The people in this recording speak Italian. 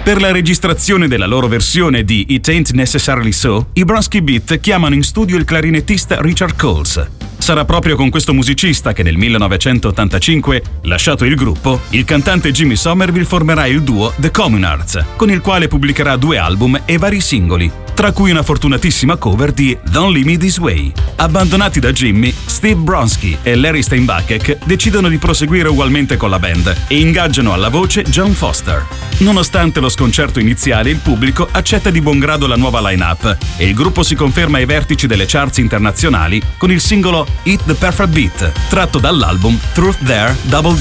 Per la registrazione della loro versione di It Ain't Necessarily So, i Bronski Beat chiamano in studio il clarinettista Richard Coles. Sarà proprio con questo musicista che nel 1985, lasciato il gruppo, il cantante Jimmy Somerville formerà il duo The Communards, con il quale pubblicherà 2 album e vari singoli, tra cui una fortunatissima cover di Don't Leave Me This Way. Abbandonati da Jimmy, Steve Bronski e Larry Steinbuckek decidono di proseguire ugualmente con la band e ingaggiano alla voce John Foster. Nonostante lo sconcerto iniziale, il pubblico accetta di buon grado la nuova line-up e il gruppo si conferma ai vertici delle charts internazionali con il singolo Hit the Perfect Beat, tratto dall'album Truth Dare Double